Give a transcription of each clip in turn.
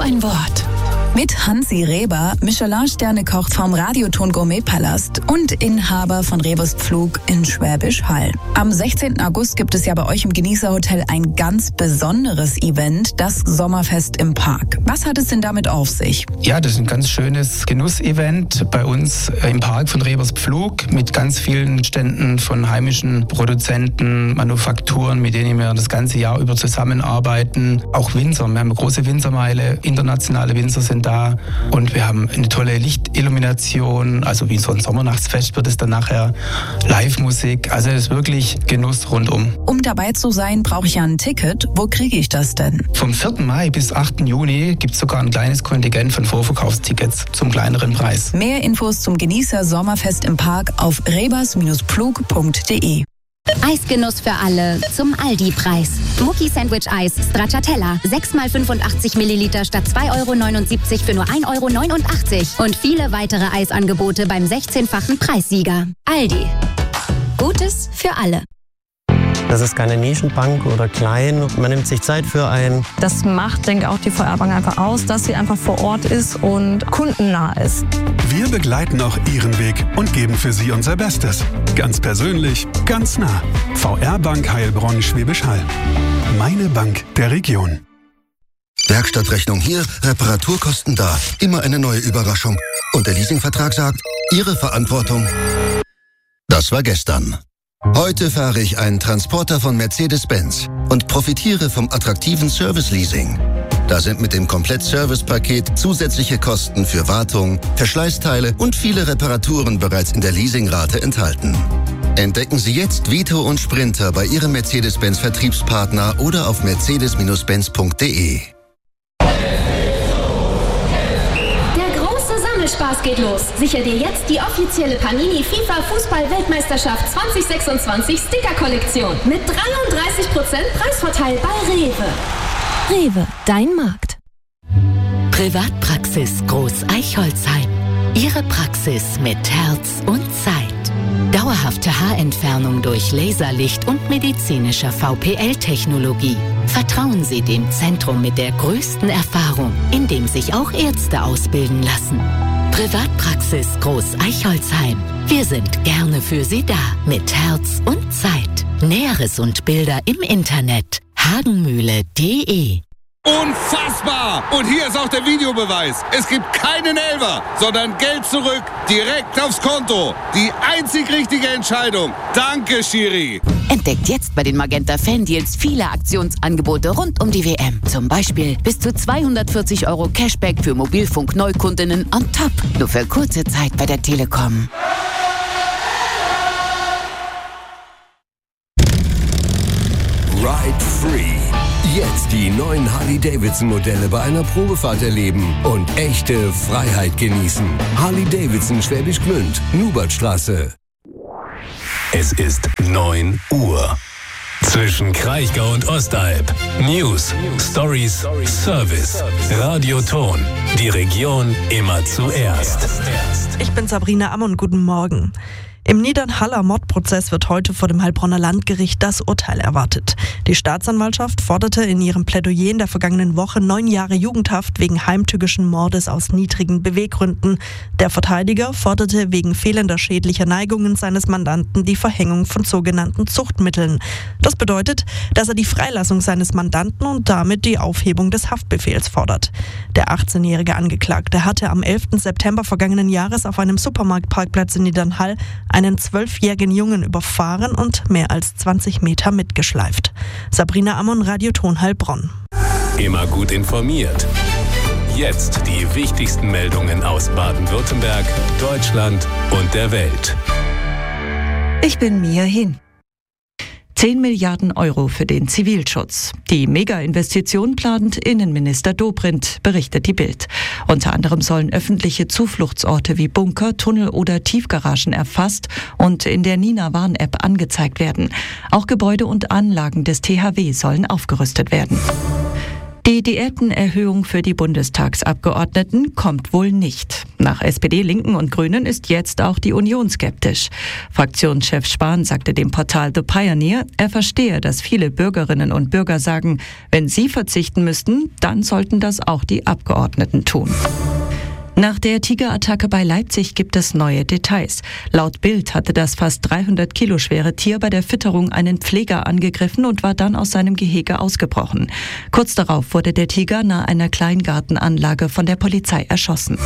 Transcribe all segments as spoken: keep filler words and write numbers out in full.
ein Wort. Mit Hansi Reber, Michelin-Sterne-Koch vom Radioton Gourmet-Palast und Inhaber von Rebers Pflug in Schwäbisch Hall. Am sechzehnten August gibt es ja bei euch im Genießerhotel ein ganz besonderes Event, das Sommerfest im Park. Was hat es denn damit auf sich? Ja, das ist ein ganz schönes Genussevent bei uns im Park von Rebers Pflug mit ganz vielen Ständen von heimischen Produzenten, Manufakturen, mit denen wir das ganze Jahr über zusammenarbeiten. Auch Winzer, wir haben eine große Winzermeile, internationale Winzer sind da und wir haben eine tolle Lichtillumination, also wie so ein Sommernachtsfest wird es dann nachher, Live-Musik, also es ist wirklich Genuss rundum. Um dabei zu sein, brauche ich ja ein Ticket. Wo kriege ich das denn? Vom vierten Mai bis achten Juni gibt es sogar ein kleines Kontingent von Vorverkaufstickets zum kleineren Preis. Mehr Infos zum Genießer Sommerfest im Park auf rebers Pflug punkt de. Eisgenuss für alle zum Aldi-Preis. Mucki Sandwich Eis Stracciatella. sechs mal fünfundachtzig Milliliter statt zwei Euro neunundsiebzig für nur ein Euro neunundachtzig. Und viele weitere Eisangebote beim sechzehnfachen Preissieger. Aldi. Gutes für alle. Das ist keine Nischenbank oder klein. Man nimmt sich Zeit für ein. Das macht, denke ich, auch die V R Bank einfach aus, dass sie einfach vor Ort ist und kundennah ist. Wir begleiten auch Ihren Weg und geben für Sie unser Bestes. Ganz persönlich, ganz nah. V R Bank Heilbronn Schwäbisch Hall. Meine Bank der Region. Werkstattrechnung hier, Reparaturkosten da. Immer eine neue Überraschung. Und der Leasingvertrag sagt, Ihre Verantwortung. Das war gestern. Heute fahre ich einen Transporter von Mercedes-Benz und profitiere vom attraktiven Service-Leasing. Da sind mit dem Komplett-Service-Paket zusätzliche Kosten für Wartung, Verschleißteile und viele Reparaturen bereits in der Leasingrate enthalten. Entdecken Sie jetzt Vito und Sprinter bei Ihrem Mercedes-Benz-Vertriebspartner oder auf mercedes Benz punkt de. Spaß geht los. Sicher dir jetzt die offizielle Panini FIFA Fußball-Weltmeisterschaft zwanzig sechsundzwanzig Sticker-Kollektion mit dreiunddreißig Prozent Preisvorteil bei Rewe. Rewe, dein Markt. Privatpraxis Groß Eichholzheim. Ihre Praxis mit Herz und Zeit. Dauerhafte Haarentfernung durch Laserlicht und medizinischer V P L-Technologie. Vertrauen Sie dem Zentrum mit der größten Erfahrung, in dem sich auch Ärzte ausbilden lassen. Privatpraxis Groß Eichholzheim. Wir sind gerne für Sie da, mit Herz und Zeit. Näheres und Bilder im Internet hagenmühle punkt de. Unfassbar! Und hier ist auch der Videobeweis. Es gibt keinen Elfer, sondern Geld zurück, direkt aufs Konto. Die einzig richtige Entscheidung. Danke, Schiri. Entdeckt jetzt bei den Magenta Fan-Deals viele Aktionsangebote rund um die W M. Zum Beispiel bis zu zweihundertvierzig Euro Cashback für Mobilfunk-Neukundinnen on top. Nur für kurze Zeit bei der Telekom. Ride Free. Jetzt die neuen Harley-Davidson-Modelle bei einer Probefahrt erleben und echte Freiheit genießen. Harley-Davidson Schwäbisch Gmünd, Nubertstraße. Es ist neun Uhr. Zwischen Kraichgau und Ostalb. News, Stories, Service. Radioton. Die Region immer zuerst. Ich bin Sabrina Ammon, guten Morgen. Im Niedernhaller Mordprozess wird heute vor dem Heilbronner Landgericht das Urteil erwartet. Die Staatsanwaltschaft forderte in ihrem Plädoyer in der vergangenen Woche neun Jahre Jugendhaft wegen heimtückischen Mordes aus niedrigen Beweggründen. Der Verteidiger forderte wegen fehlender schädlicher Neigungen seines Mandanten die Verhängung von sogenannten Zuchtmitteln. Das bedeutet, dass er die Freilassung seines Mandanten und damit die Aufhebung des Haftbefehls fordert. Der achtzehnjährige Angeklagte hatte am elften September vergangenen Jahres auf einem Supermarktparkplatz in Niedernhall einen zwölfjährigen Jungen überfahren und mehr als zwanzig Meter mitgeschleift. Sabrina Ammon, Radioton Heilbronn. Immer gut informiert. Jetzt die wichtigsten Meldungen aus Baden-Württemberg, Deutschland und der Welt. Ich bin Mia Hin. zehn Milliarden Euro für den Zivilschutz. Die Mega-Investition plant Innenminister Dobrindt, berichtet die Bild. Unter anderem sollen öffentliche Zufluchtsorte wie Bunker, Tunnel oder Tiefgaragen erfasst und in der Nina-Warn-App angezeigt werden. Auch Gebäude und Anlagen des T H W sollen aufgerüstet werden. Die Diätenerhöhung für die Bundestagsabgeordneten kommt wohl nicht. Nach S P D, Linken und Grünen ist jetzt auch die Union skeptisch. Fraktionschef Spahn sagte dem Portal The Pioneer, er verstehe, dass viele Bürgerinnen und Bürger sagen, wenn sie verzichten müssten, dann sollten das auch die Abgeordneten tun. Nach der Tigerattacke bei Leipzig gibt es neue Details. Laut Bild hatte das fast dreihundert Kilo schwere Tier bei der Fütterung einen Pfleger angegriffen und war dann aus seinem Gehege ausgebrochen. Kurz darauf wurde der Tiger nahe einer Kleingartenanlage von der Polizei erschossen.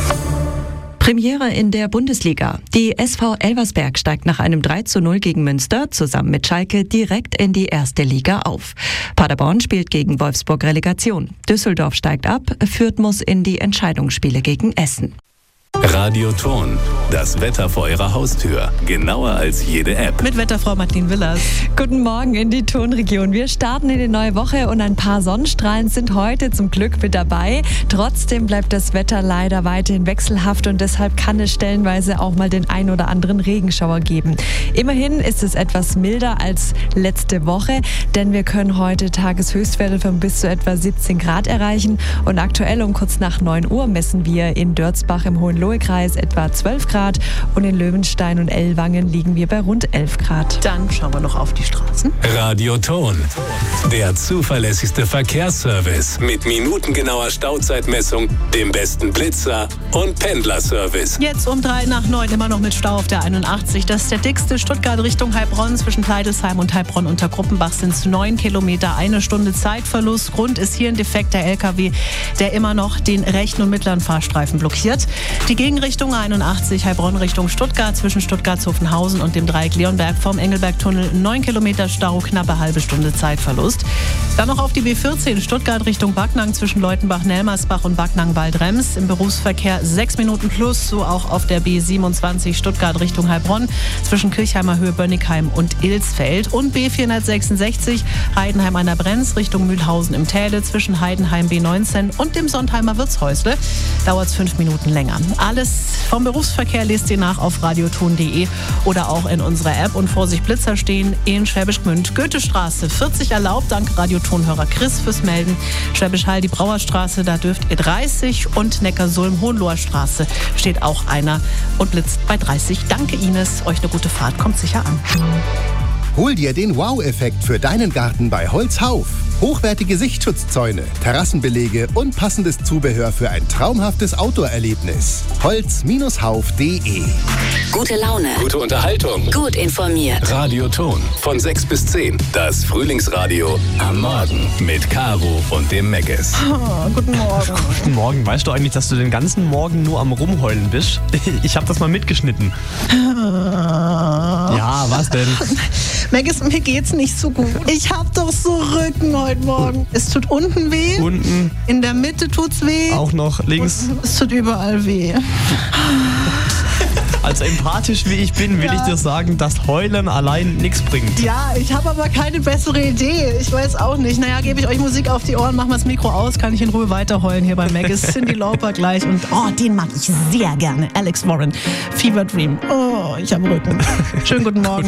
Premiere in der Bundesliga. Die S V Elversberg steigt nach einem drei zu null gegen Münster zusammen mit Schalke direkt in die erste Liga auf. Paderborn spielt gegen Wolfsburg Relegation. Düsseldorf steigt ab, Fürth muss in die Entscheidungsspiele gegen Essen. Radio Ton, das Wetter vor Ihrer Haustür. Genauer als jede App. Mit Wetterfrau Martin Willers. Guten Morgen in die Tonregion. Wir starten in die neue Woche und ein paar Sonnenstrahlen sind heute zum Glück mit dabei. Trotzdem bleibt das Wetter leider weiterhin wechselhaft und deshalb kann es stellenweise auch mal den ein oder anderen Regenschauer geben. Immerhin ist es etwas milder als letzte Woche, denn wir können heute Tageshöchstwerte von bis zu etwa siebzehn Grad erreichen und aktuell um kurz nach neun Uhr messen wir in Dörzbach im Hohenlohe-Kreis etwa zwölf Grad und in Löwenstein und Ellwangen liegen wir bei rund elf Grad. Dann schauen wir noch auf die Straßen. Radio Ton, der zuverlässigste Verkehrsservice mit minutengenauer Stauzeitmessung, dem besten Blitzer und Pendlerservice. Jetzt um drei nach neun immer noch mit Stau auf der einundachtzig. Das ist der dickste. Stuttgart Richtung Heilbronn. Zwischen Pleidelsheim und Heilbronn unter Gruppenbach sind es neun Kilometer, eine Stunde Zeitverlust. Grund ist hier ein defekter L K W, der immer noch den rechten und mittleren Fahrstreifen blockiert. Die Gegenrichtung einundachtzig Heilbronn Richtung Stuttgart zwischen Stuttgart-Zuffenhausen und dem Dreieck Leonberg vom Engelbergtunnel neun Kilometer Stau, knappe halbe Stunde Zeitverlust. Dann noch auf die B vierzehn Stuttgart Richtung Backnang zwischen Leutenbach-Nelmersbach und Backnang-Waldrems. Im Berufsverkehr sechs Minuten plus, so auch auf der B siebenundzwanzig Stuttgart Richtung Heilbronn zwischen Kirchheimer Höhe, Bönnigheim und Ilsfeld. Und B vierhundertsechsundsechzig Heidenheim an der Brenz Richtung Mühlhausen im Täle zwischen Heidenheim B neunzehn und dem Sontheimer Wirtshäusle. Dauert es fünf Minuten länger. Alles vom Berufsverkehr lest ihr nach auf radioton punkt de oder auch in unserer App. Und Vorsicht, Blitzer stehen in Schwäbisch Gmünd. Goethestraße vierzig erlaubt, dank Radiotonhörer Chris fürs Melden. Schwäbisch Hall, die Brauerstraße, da dürft ihr dreißig und Neckarsulm, Hohenloher Straße steht auch einer und blitzt bei dreißig. Danke Ines, euch eine gute Fahrt, kommt sicher an. Hol dir den Wow-Effekt für deinen Garten bei Holzhauf. Hochwertige Sichtschutzzäune, Terrassenbelege und passendes Zubehör für ein traumhaftes Outdoor-Erlebnis. Holz Hauf punkt de. Gute Laune. Gute Unterhaltung. Gut informiert. Radio Ton von sechs bis zehn. Das Frühlingsradio am Morgen mit Caro und dem Meggis. Oh, guten Morgen. Guten Morgen. Weißt du eigentlich, dass du den ganzen Morgen nur am Rumheulen bist? Ich habe das mal mitgeschnitten. Ja, was denn? Meggis, mir geht's nicht so gut. Ich hab doch so Rücken heute Morgen. Es tut unten weh. Unten. In der Mitte tut's weh. Auch noch links. Und es tut überall weh. Als empathisch wie ich bin, will ja. ich dir sagen, dass Heulen allein nichts bringt. Ja, ich habe aber keine bessere Idee. Ich weiß auch nicht. Naja, gebe ich euch Musik auf die Ohren, mach mal das Mikro aus, kann ich in Ruhe weiterheulen hier bei Meggis. Cyndi Lauper gleich und oh, den mag ich sehr gerne. Alex Warren, Fever Dream. Oh, ich habe Rücken. Schönen guten Morgen.